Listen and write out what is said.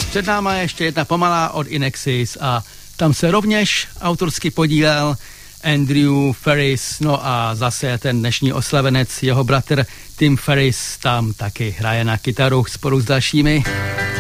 Před náma ještě jedna pomalá od Inexis a tam se rovněž autorsky podílel Andrew Ferris, no a zase ten dnešní oslavenec, jeho bratr Tim Ferris, tam taky hraje na kytaru spolu s dalšími.